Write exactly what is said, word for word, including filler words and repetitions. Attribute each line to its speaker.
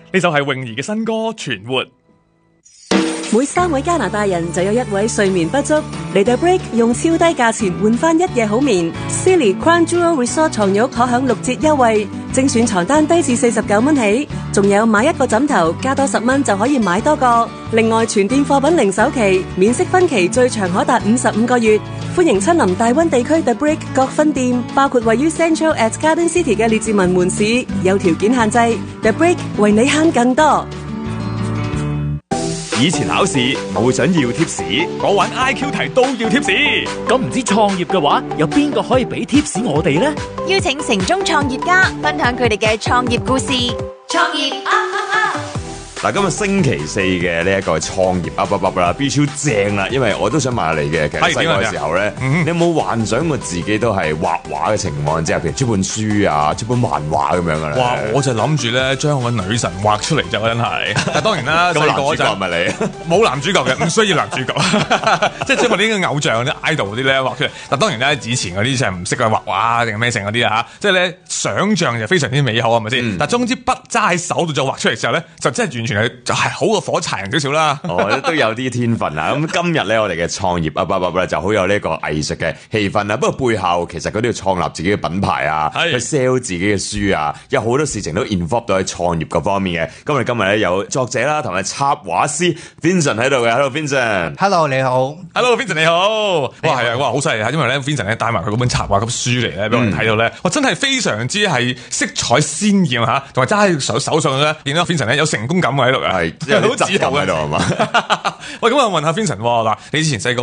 Speaker 1: 呢首係泳兒嘅新歌《存活》。
Speaker 2: 每三位加拿大人就有一位睡眠不足，嚟到 Break 用超低價錢換翻一夜好眠。Silly Crown Jewel Resort 床褥可享六折優惠，精選床單低至四十九蚊起，仲有買一個枕頭加多十蚊就可以買多個。另外全店貨品零首期，免息分期最長可達五十五個月。歡迎親臨大灣地區 The Break 各分店，包括位於 Central at Garden City 嘅列治文門市，有條件限制。The Break 為你慳更多。
Speaker 3: 以前考試我會想要貼士，
Speaker 1: 我玩 I Q 題都要貼士。
Speaker 4: 咁唔知創業嘅話，有邊個可以俾貼士我哋呢？
Speaker 5: 邀請城中創業家分享佢哋嘅創業故事。創業啊啊啊！
Speaker 3: 嗱，今日星期四嘅呢一個創業 up up up 啦 ，B 超正啦，因為我都想問下你嘅，其實細個嘅時候咧，你有冇幻想過自己都係畫畫嘅情況之下，譬如出本書啊、出本漫畫咁樣嘅咧？
Speaker 1: 哇！我就諗住咧將我女神畫出嚟就真係，但當然啦，細個嗰陣
Speaker 3: 係咪你？
Speaker 1: 冇男主角嘅，唔需要男主角，即係將我啲嘅偶像啲 idol 嗰啲咧畫出嚟。但當然咧，以前嗰啲就係唔識去畫畫定係咩成嗰啲啊嚇，即係咧想像就非常之美好係咪先？但總之筆揸喺手度就畫出嚟嘅時候咧，就真係完全係就係好過火柴人少少啦。
Speaker 3: 哦，都有啲天分啊！咁今日咧，我哋嘅創業 up up up 咧就好有呢個藝術嘅氣氛啦。不過背後其實佢都要創立自己嘅品牌啊，去 sell 自己嘅書啊，有好多事情都 involve 到喺創業嗰方面嘅。咁我哋今日咧有作者啦，同埋插畫師 Vincent 喺度嘅。Hello Vincent。
Speaker 6: Hello 你好。
Speaker 1: Hello Vincent 你好。哇係啊，哇好犀利啊！因為咧 Vincent 咧帶埋佢嗰本插畫咁書嚟咧，俾我哋睇到咧，哇真係非常之係色彩鮮豔嚇，同埋揸喺手手上咧，見到 Vincent 咧有成功感喺度嘅，
Speaker 3: 係有啲質感喺度係嘛？
Speaker 1: 喂，咁我問下 Vincent 嗱，你以前細個